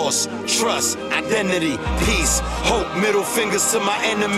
force, trust, identity, peace, hope, middle fingers to my enemies.